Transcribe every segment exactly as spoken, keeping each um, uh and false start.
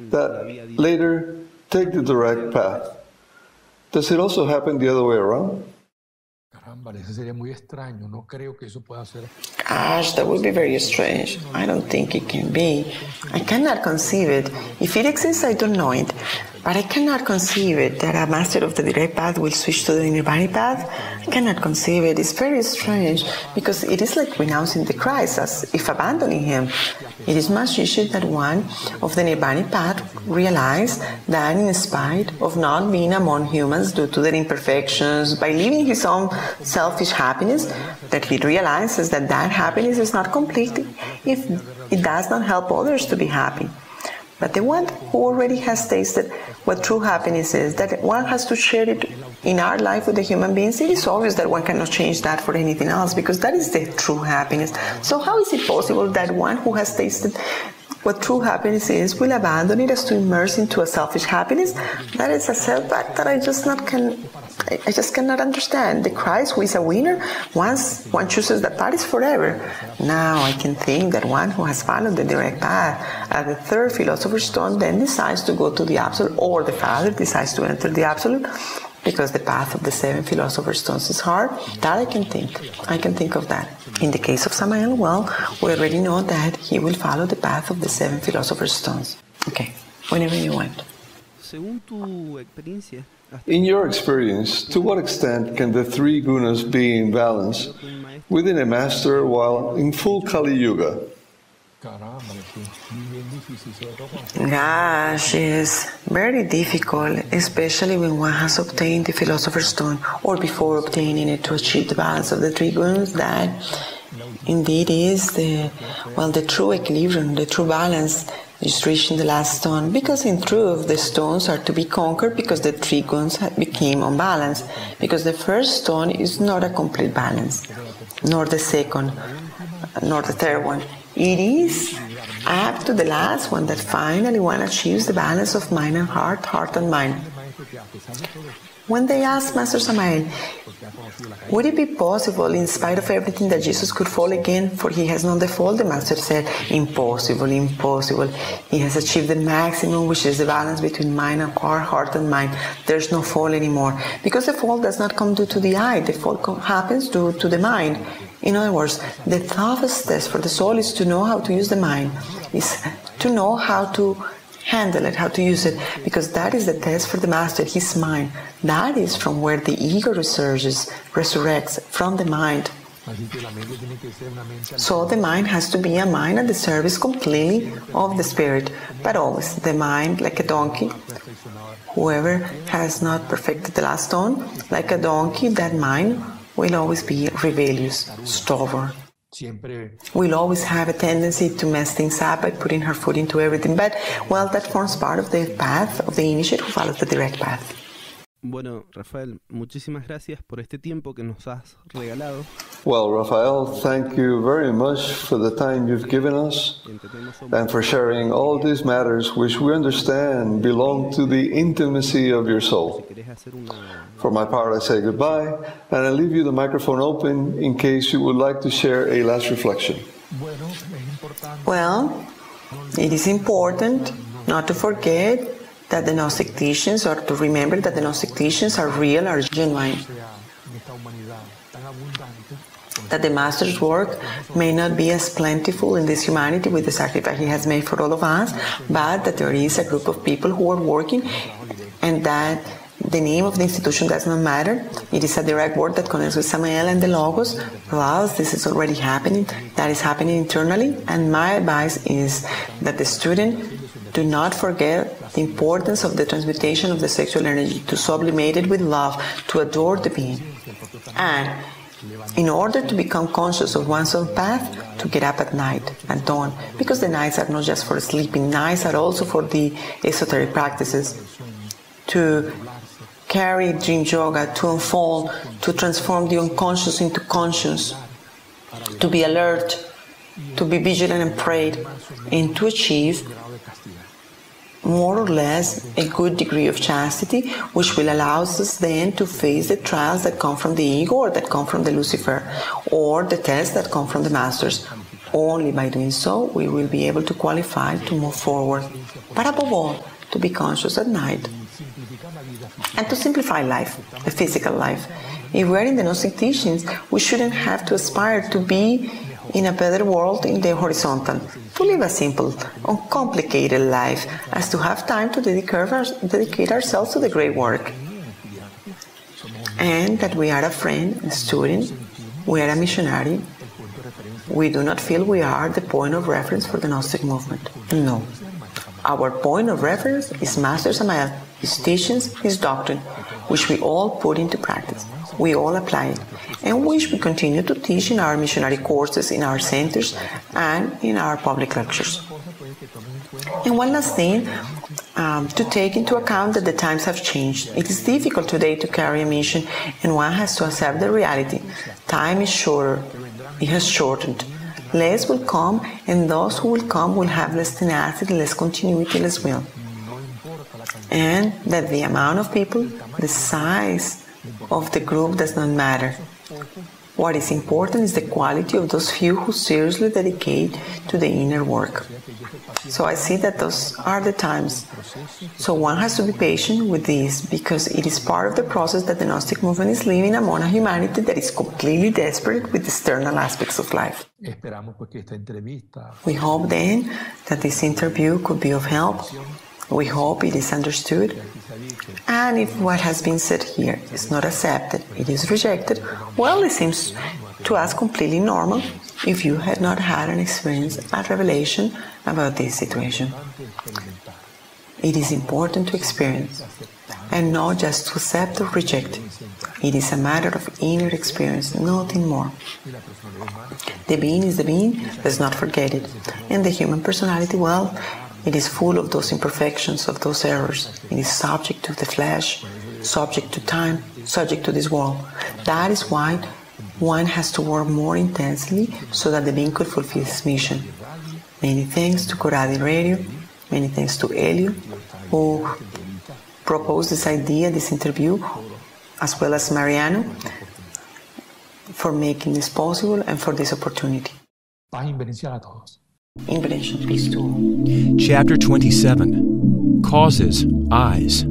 that later take the direct path. Does it also happen the other way around? Gosh, that would be very strange. I don't think it can be. I cannot conceive it. If it exists, I don't know it. But I cannot conceive it that a master of the direct path will switch to the Nirvana path. I cannot conceive it. It's very strange because it is like renouncing the Christ as if abandoning him. It is much easier that one of the Nirvana path realize that in spite of not being among humans due to their imperfections, by living his own selfish happiness, that he realizes that that happiness is not complete if it does not help others to be happy. But the one who already has tasted what true happiness is, that one has to share it in our life with the human beings, it is obvious that one cannot change that for anything else, because that is the true happiness. So how is it possible that one who has tasted what true happiness is will abandon it as to immerse into a selfish happiness? That is a setback that I just not can, I just cannot understand. The Christ who is a winner, once one chooses that path is forever. Now I can think that one who has followed the direct path at the third philosopher's stone then decides to go to the absolute, or the father decides to enter the absolute, because the path of the seven philosopher's stones is hard. That I can think. I can think of that. In the case of Samael, well, we already know that he will follow the path of the seven philosopher's stones. Okay, whenever you want. In your experience, to what extent can the three gunas be in balance within a master while in full Kali Yuga? Gosh, it's very difficult, especially when one has obtained the Philosopher's Stone or before obtaining it, to achieve the balance of the three gunas. That indeed is the, well, the true equilibrium, the true balance is reached in the last stone, because in truth the stones are to be conquered because the three gunas became unbalanced, because the first stone is not a complete balance, nor the second, nor the third one. It is up to the last one that finally one achieves the balance of mind and heart, heart and mind. When they asked Master Samael, would it be possible, in spite of everything, that Jesus could fall again, for he has known the fall? The Master said, impossible, impossible. He has achieved the maximum, which is the balance between mind and heart, heart and mind. There's no fall anymore, because the fall does not come due to the eye. The fall happens due to the mind. In other words, the toughest test for the soul is to know how to use the mind, is to know how to handle it, how to use it, because that is the test for the Master, his mind. That is from where the ego resurges, resurrects, from the mind. So the mind has to be a mind at the service completely of the spirit, but always the mind, like a donkey. Whoever has not perfected the last stone, like a donkey, that mind will always be rebellious, stubborn. Will always have a tendency to mess things up by putting her foot into everything. But, well, that forms part of the path of the initiate who follows the direct path. Bueno, Rafael, muchísimas gracias por este tiempo que nos has regalado. Well, Rafael, thank you very much for the time you've given us and for sharing all these matters which we understand belong to the intimacy of your soul. For my part, I say goodbye, and I leave you the microphone open in case you would like to share a last reflection. Well, it is important not to forget that the Gnostic teachings, or to remember that the Gnostic teachings are real, are genuine. That the Master's work may not be as plentiful in this humanity with the sacrifice he has made for all of us, but that there is a group of people who are working, and that the name of the institution does not matter. It is a direct word that connects with Samael and the Logos. Plus, this is already happening. That is happening internally. And my advice is that the student do not forget the importance of the transmutation of the sexual energy, to sublimate it with love, to adore the being. And in order to become conscious of one's own path, to get up at night, at dawn, because the nights are not just for sleeping, nights are also for the esoteric practices, to carry dream yoga, to unfold, to transform the unconscious into conscious, to be alert, to be vigilant and prayed, and to achieve more or less a good degree of chastity, which will allow us then to face the trials that come from the ego, or that come from the Lucifer, or the tests that come from the Masters. Only by doing so we will be able to qualify to move forward, but above all, to be conscious at night and to simplify life, the physical life. If we are in the Gnostic teachings, we shouldn't have to aspire to be in a better world in the horizontal, to live a simple, uncomplicated life, as to have time to dedicate, our, dedicate ourselves to the great work. And that we are a friend, a student, we are a missionary. We do not feel we are the point of reference for the Gnostic movement. No. Our point of reference is Master Samael, his teachings, his doctrine, which we all put into practice. We all apply it, and which we continue to teach in our missionary courses, in our centers, and in our public lectures. And one last thing, um, to take into account that the times have changed. It is difficult today to carry a mission, and one has to accept the reality. Time is shorter. It has shortened. Less will come, and those who will come will have less tenacity, less continuity, less will. And that the amount of people, the size of the group does not matter. What is important is the quality of those few who seriously dedicate to the inner work. So I see that those are the times. So one has to be patient with this, because it is part of the process that the Gnostic movement is living among a humanity that is completely desperate with external aspects of life. We hope then that this interview could be of help. We hope it is understood. And if what has been said here is not accepted, it is rejected, well, it seems to us completely normal if you had not had an experience, a revelation about this situation. It is important to experience, and not just to accept or reject. It is a matter of inner experience, nothing more. The being is the being, let's not forget it. And the human personality, well, it is full of those imperfections, of those errors. It is subject to the flesh, subject to time, subject to this world. That is why one has to work more intensely so that the being could fulfill his mission. Many thanks to Coradi Radio, many thanks to Elio, who proposed this idea, this interview, as well as Mariano, for making this possible and for this opportunity. In benediction, peace to all. Chapter twenty-seven, Causes, Eyes.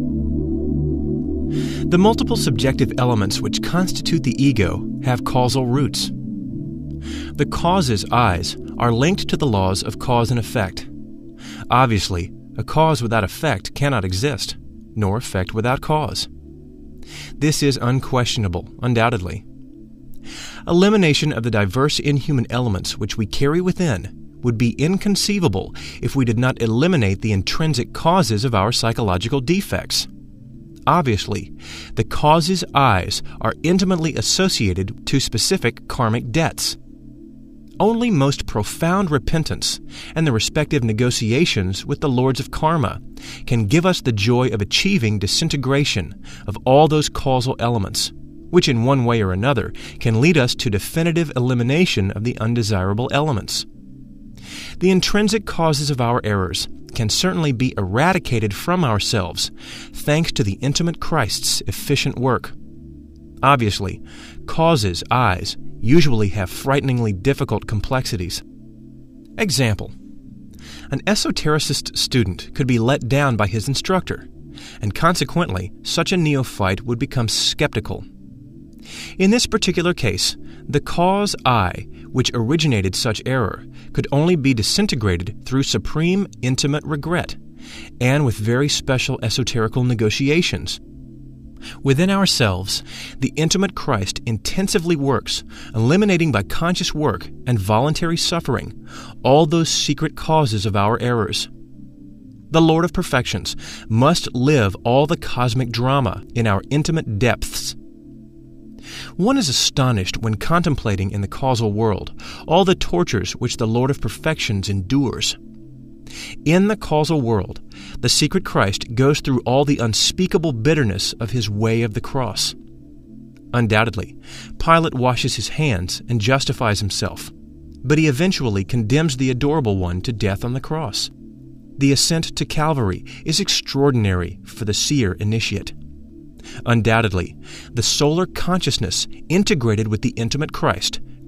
The multiple subjective elements which constitute the ego have causal roots. The causes, eyes, are linked to the laws of cause and effect. Obviously, a cause without effect cannot exist, nor effect without cause. This is unquestionable, undoubtedly. Elimination of the diverse inhuman elements which we carry within would be inconceivable if we did not eliminate the intrinsic causes of our psychological defects. Obviously, the causes' eyes are intimately associated to specific karmic debts. Only most profound repentance and the respective negotiations with the lords of karma can give us the joy of achieving disintegration of all those causal elements, which in one way or another can lead us to definitive elimination of the undesirable elements. The intrinsic causes of our errors can certainly be eradicated from ourselves thanks to the intimate Christ's efficient work. Obviously, causes, eyes, usually have frighteningly difficult complexities. Example: an esotericist student could be let down by his instructor, and consequently, such a neophyte would become skeptical. In this particular case, the cause I, which originated such error, could only be disintegrated through supreme intimate regret, and with very special esoterical negotiations. Within ourselves, the intimate Christ intensively works, eliminating by conscious work and voluntary suffering all those secret causes of our errors. The Lord of Perfections must live all the cosmic drama in our intimate depths. One is astonished when contemplating in the causal world all the tortures which the Lord of Perfections endures. In the causal world, the secret Christ goes through all the unspeakable bitterness of his way of the cross. Undoubtedly, Pilate washes his hands and justifies himself, but he eventually condemns the adorable one to death on the cross. The ascent to Calvary is extraordinary for the seer initiate. Undoubtedly, the solar consciousness integrated with the intimate Christ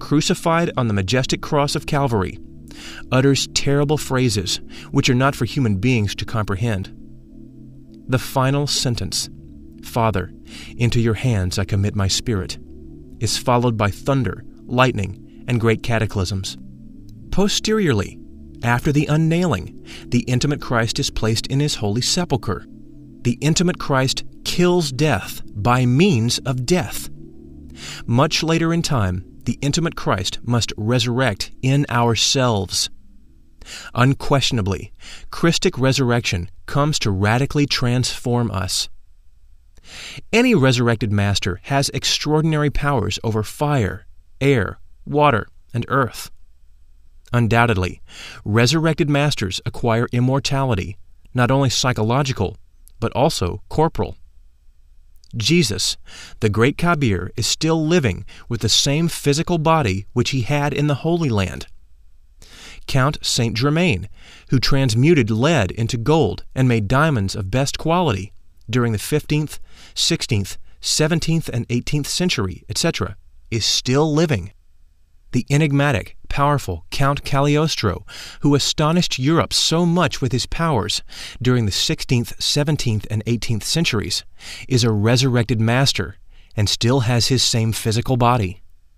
crucified on the majestic cross of Calvary, utters terrible phrases which are not for human beings to comprehend. The final sentence, "Father, into your hands I commit my spirit," is followed by thunder, lightning, and great cataclysms. Posteriorly, after the unnailing, the intimate Christ is placed in his holy sepulchre. The intimate Christ kills death by means of death. Much later in time, the intimate Christ must resurrect in ourselves. Unquestionably, Christic resurrection comes to radically transform us. Any resurrected master has extraordinary powers over fire, air, water, and earth. Undoubtedly, resurrected masters acquire immortality, not only psychological, but also corporal. Jesus, the great Kabir, is still living with the same physical body which he had in the Holy Land. Count Saint Germain, who transmuted lead into gold and made diamonds of best quality during the fifteenth, sixteenth, seventeenth, and eighteenth century, et cetera, is still living. The enigmatic, powerful Count Cagliostro, who astonished Europe so much with his powers during the sixteenth, seventeenth, and eighteenth centuries, is a resurrected master and still has his same physical body.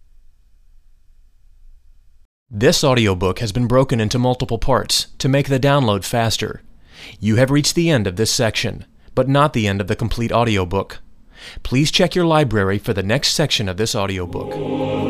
This audiobook has been broken into multiple parts to make the download faster. You have reached the end of this section, but not the end of the complete audiobook. Please check your library for the next section of this audiobook.